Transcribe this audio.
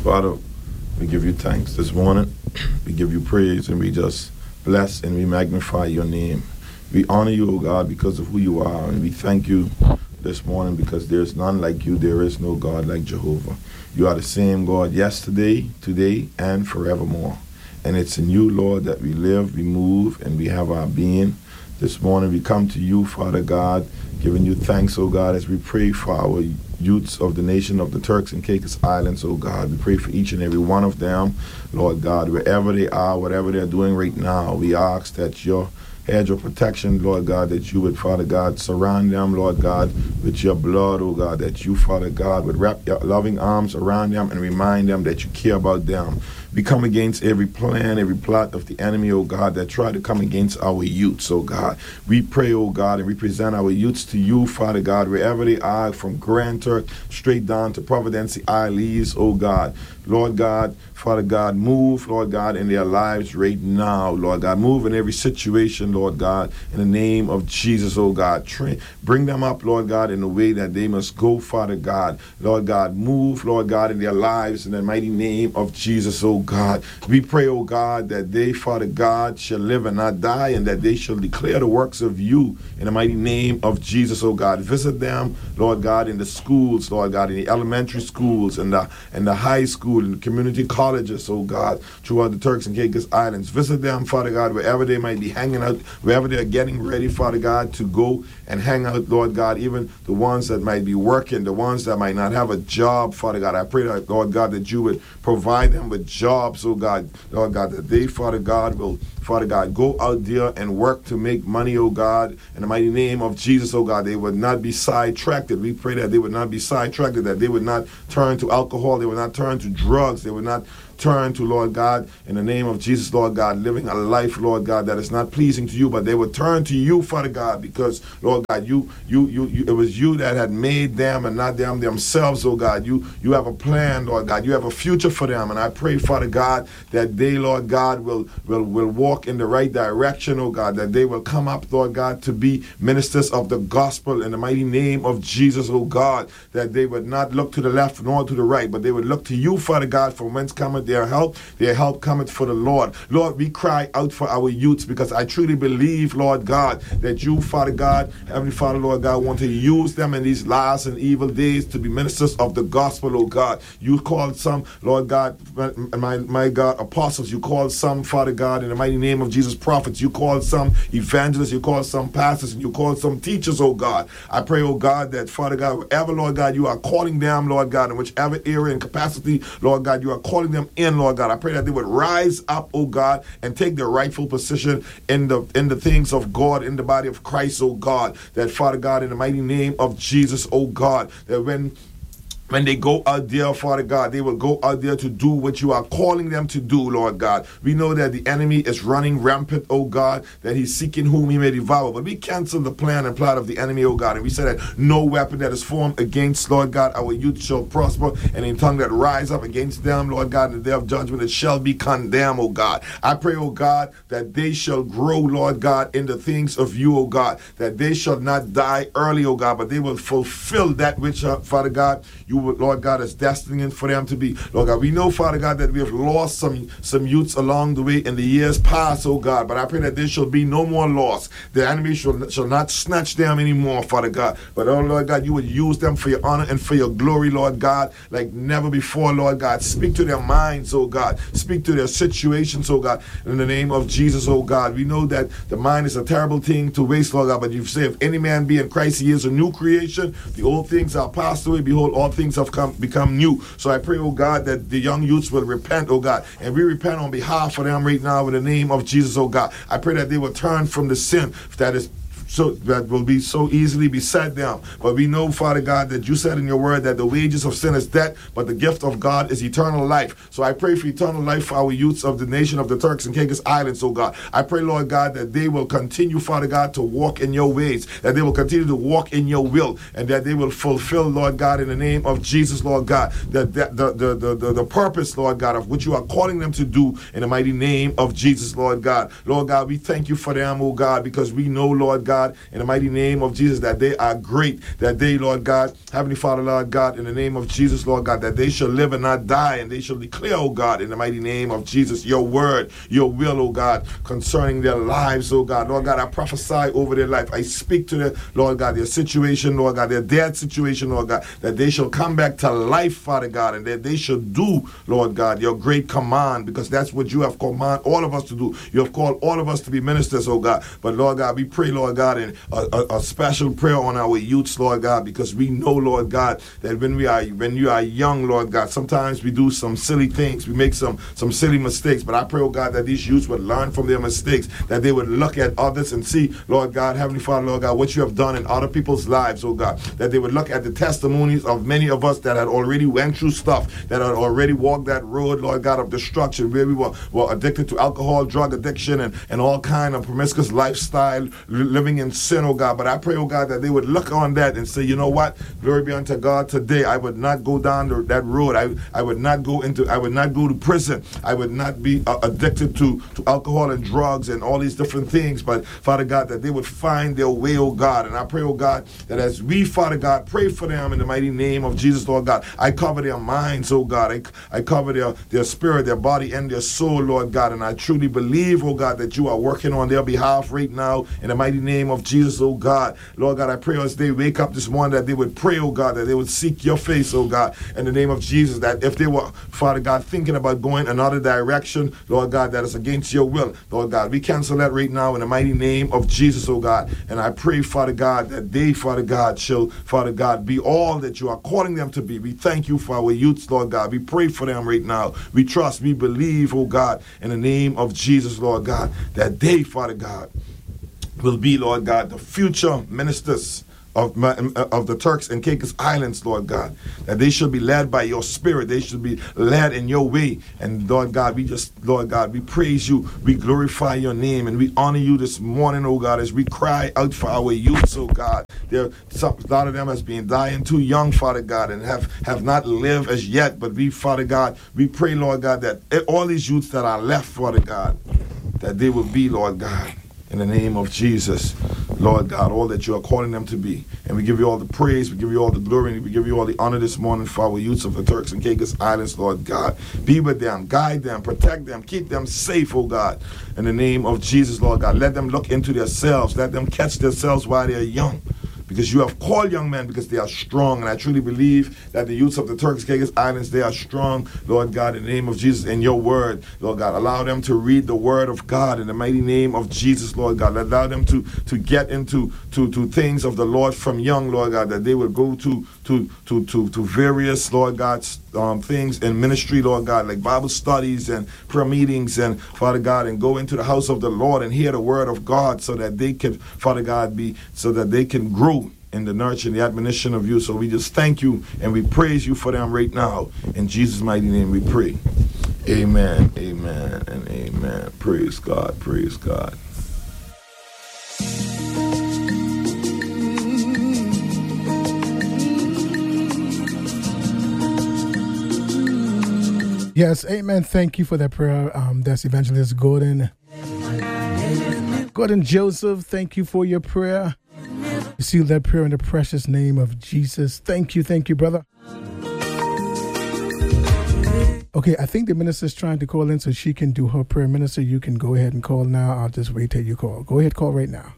Father, we give you thanks this morning. We give you praise and we just bless and we magnify your name. We honor you, O God, because of who you are, and we thank you this morning because there is none like you. There is no God like Jehovah. You are the same God yesterday, today, and forevermore. And it's in you, Lord, that we live, we move, and we have our being. This morning we come to you, Father God, giving you thanks, O God, as we pray for our youths of the nation of the Turks and Caicos Islands, O God. We pray for each and every one of them, Lord God, wherever they are, whatever they're doing right now. We ask that your hedge of protection, Lord God, that you would, Father God, surround them, Lord God, with your blood, oh God, that you, Father God, would wrap your loving arms around them and remind them that you care about them. We come against every plan, every plot of the enemy, oh God, that try to come against our youths, oh God. We pray, oh God, and we present our youths to you, Father God, wherever they are, from Grand Turk straight down to Providence Isles, oh God. Lord God, Father God, move, Lord God, in their lives right now, Lord God. Move in every situation, Lord God, in the name of Jesus, oh God. Bring them up, Lord God, in the way that they must go, Father God. Lord God, move, Lord God, in their lives in the mighty name of Jesus, oh God. We pray, oh God, that they, Father God, shall live and not die, and that they shall declare the works of you in the mighty name of Jesus, oh God. Visit them, Lord God, in the schools, Lord God, in the elementary schools and the high school and the community colleges, oh God, throughout the Turks and Caicos Islands. Visit them, Father God, wherever they might be hanging out, wherever they're getting ready, Father God, to go and hang out, Lord God, even the ones that might be working, the ones that might not have a job, Father God. I pray that, Lord God, that you would provide them with jobs, oh God, Lord God, that they, Father God, will, Father God, go out there and work to make money, oh God, in the mighty name of Jesus, oh God. They would not be sidetracked. We pray that they would not be sidetracked, that they would not turn to alcohol, they would not turn to drugs, they would not turn to, Lord God, in the name of Jesus, Lord God, living a life, Lord God, that is not pleasing to you, but they would turn to you, Father God, because, Lord God, you it was you that had made them and not them themselves, oh God. You have a plan, Lord God. You have a future for them, and I pray, Father God, that they, Lord God, will walk in the right direction, oh God, that they will come up, Lord God, to be ministers of the gospel in the mighty name of Jesus, oh God, that they would not look to the left nor to the right, but they would look to you, Father God, from whence cometh their help cometh for the Lord. Lord, we cry out for our youths because I truly believe, Lord God, that you, Father God, Heavenly Father, Lord God, want to use them in these last and evil days to be ministers of the gospel, oh God. You called some, Lord God, my God, apostles. You called some, Father God, in the mighty name of Jesus, prophets. You called some evangelists. You called some pastors. And you called some teachers, oh God. I pray, oh God, that, Father God, wherever, Lord God, you are calling them, Lord God, in whichever area and capacity, Lord God, you are calling them in, Lord God. I pray that they would rise up, oh God, and take their rightful position in the things of God, in the body of Christ, oh God. That, Father God, in the mighty name of Jesus, oh God, that when they go out there, Father God, they will go out there to do what you are calling them to do, Lord God. We know that the enemy is running rampant, oh God, that he's seeking whom he may devour. But we cancel the plan and plot of the enemy, oh God. And we say that no weapon that is formed against, Lord God, our youth shall prosper. And in tongue that rise up against them, Lord God, in the day of judgment, it shall be condemned, oh God. I pray, oh God, that they shall grow, Lord God, in the things of you, oh God. That they shall not die early, oh God, but they will fulfill that which, Father God, you would, Lord God, is destined for them to be. Lord God, we know, Father God, that we have lost some youths along the way in the years past, oh God, but I pray that there shall be no more loss. The enemy shall not snatch them anymore, Father God, but oh Lord God, you would use them for your honor and for your glory, Lord God, like never before, Lord God. Speak to their minds, oh God. Speak to their situations, oh God, in the name of Jesus, oh God. We know that the mind is a terrible thing to waste, Lord God, but you say, if any man be in Christ, he is a new creation. The old things are passed away. Behold, all things have become new. So I pray, oh God, that the young youths will repent, oh God, and we repent on behalf of them right now in the name of Jesus, oh God. I pray that they will turn from the sin that is so that will be so easily beset them. But we know, Father God, that you said in your word that the wages of sin is death, but the gift of God is eternal life. So I pray for eternal life for our youths of the nation of the Turks and Caicos Islands, oh God. I pray, Lord God, that they will continue, Father God, to walk in your ways, that they will continue to walk in your will, and that they will fulfill, Lord God, in the name of Jesus, Lord God, that the purpose, Lord God, of what you are calling them to do in the mighty name of Jesus, Lord God. Lord God, we thank you for them, oh God, because we know, Lord God, God, in the mighty name of Jesus, that they are great, that they, Lord God, Heavenly Father, Lord God, in the name of Jesus, Lord God, that they shall live and not die, and they shall declare, oh God, in the mighty name of Jesus, your word, your will, oh God, concerning their lives, oh God. Lord God, I prophesy over their life. I speak to their, Lord God, their situation, Lord God, their dead situation, Lord God, that they shall come back to life, Father God, and that they shall do, Lord God, your great command, because that's what you have commanded all of us to do. You have called all of us to be ministers, oh God. But Lord God, we pray, Lord God, in a special prayer on our youths, Lord God, because we know, Lord God, that when you are young, Lord God, sometimes we do some silly things. We make some silly mistakes. But I pray, oh God, that these youths would learn from their mistakes, that they would look at others and see, Lord God, Heavenly Father, Lord God, what you have done in other people's lives, oh God, that they would look at the testimonies of many of us that had already went through stuff, that had already walked that road, Lord God, of destruction, where we were addicted to alcohol, drug addiction, and all kind of promiscuous lifestyle, living in sin, oh God. But I pray, oh God, that they would look on that and say, you know what, glory be unto God, today I would not go down that road. I would not go to prison. I would not be addicted to alcohol and drugs and all these different things. But Father God, that they would find their way, oh God. And I pray, oh God, that as we, Father God, pray for them in the mighty name of Jesus, Lord God, I cover their minds, oh God. I cover their spirit, their body, and their soul, Lord God. And I truly believe, oh God, that you are working on their behalf right now in the mighty name of Jesus, oh God. Lord God, I pray as they wake up this morning that they would pray, oh God, that they would seek your face, oh God, in the name of Jesus, that if they were, Father God, thinking about going another direction, Lord God, that is against your will, Lord God, we cancel that right now in the mighty name of Jesus, oh God. And I pray, Father God, that they, Father God, shall, Father God, be all that you are calling them to be. We thank you for our youths, Lord God. We pray for them right now. We trust, we believe, oh God, in the name of Jesus, Lord God, that they, Father God, will be, Lord God, the future ministers of the Turks and Caicos Islands, Lord God, that they should be led by your spirit. They should be led in your way. And Lord God, Lord God, we praise you, we glorify your name, and we honor you this morning, oh God, as we cry out for our youth, oh God. A lot of them has been dying too young, Father God, and have not lived as yet. But we, Father God, we pray, Lord God, that all these youths that are left, Father God, that they will be, Lord God, in the name of Jesus, Lord God, all that you are calling them to be. And we give you all the praise, we give you all the glory, and we give you all the honor this morning for our youths of the Turks and Caicos Islands, Lord God. Be with them, guide them, protect them, keep them safe, oh God, in the name of Jesus, Lord God. Let them look into themselves, let them catch themselves while they are young. Because you have called young men because they are strong. And I truly believe that the youths of the Turks and Caicos Islands, they are strong, Lord God, in the name of Jesus, in your word, Lord God. Allow them to read the word of God in the mighty name of Jesus, Lord God. Allow them to get into things of the Lord from young, Lord God, that they will go to various, Lord God, things in ministry, Lord God, like Bible studies and prayer meetings, and Father God, and go into the house of the Lord and hear the word of God, so that they can, Father God, so that they can grow in the nurture and the admonition of you. So we just thank you and we praise you for them right now. In Jesus' mighty name we pray. Amen, amen, and amen. Praise God, praise God. Yes, amen. Thank you for that prayer. That's Evangelist Gordon Joseph. Thank you for your prayer. You seal that prayer in the precious name of Jesus. Thank you, brother. Okay, I think the minister's trying to call in so she can do her prayer. Minister, you can go ahead and call now. I'll just wait till you call. Go ahead, call right now.